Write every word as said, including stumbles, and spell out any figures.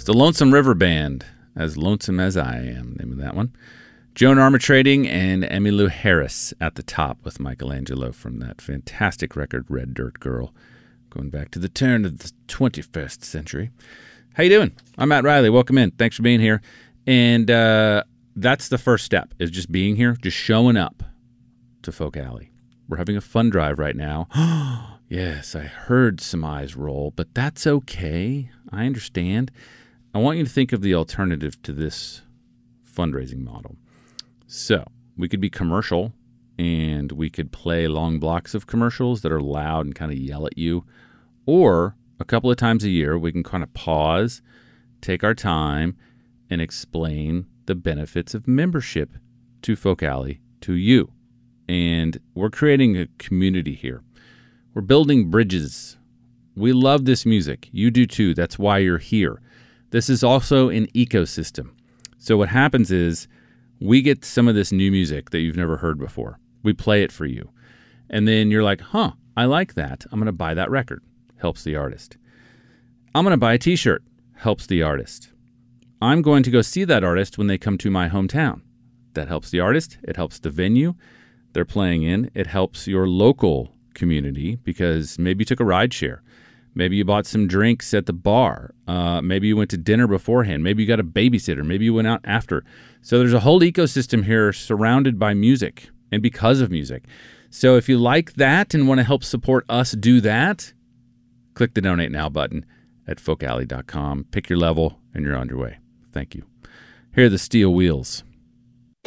The Lonesome River Band, As Lonesome as I Am, name of that one. Joan Armatrading and Emmylou Harris at the top with Michelangelo from that fantastic record, Red Dirt Girl, going back to the turn of the twenty-first century. How you doing? I'm Matt Riley. Welcome in. Thanks for being here. And uh, that's the first step, is just being here, just showing up to Folk Alley. We're having a fun drive right now. Yes, I heard some eyes roll, but that's okay. I understand. I want you to think of the alternative to this fundraising model. So we could be commercial, and we could play long blocks of commercials that are loud and kind of yell at you. Or a couple of times a year, we can kind of pause, take our time, and explain the benefits of membership to Folk Alley to you. And we're creating a community here. We're building bridges. We love this music. You do too. That's why you're here. This is also an ecosystem. So what happens is we get some of this new music that you've never heard before. We play it for you. And then you're like, huh, I like that. I'm going to buy that record. Helps the artist. I'm going to buy a t-shirt. Helps the artist. I'm going to go see that artist when they come to my hometown. That helps the artist. It helps the venue they're playing in. It helps your local community because maybe you took a ride share. Maybe you bought some drinks at the bar. Uh, maybe you went to dinner beforehand. Maybe you got a babysitter. Maybe you went out after. So there's a whole ecosystem here surrounded by music and because of music. So if you like that and want to help support us do that, click the Donate Now button at folk alley dot com. Pick your level and you're on your way. Thank you. Here are the Steel Wheels.